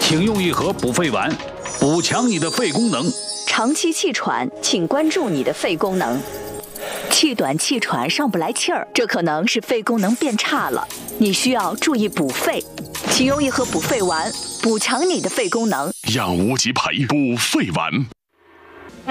请用一盒补肺丸，补强你的肺功能。 长期气喘，请关注你的肺功能。气短气喘上不来气儿，这可能是肺功能变差了，你需要注意补肺。请用一盒补肺丸，补强你的肺功能。 让无极牌补肺丸。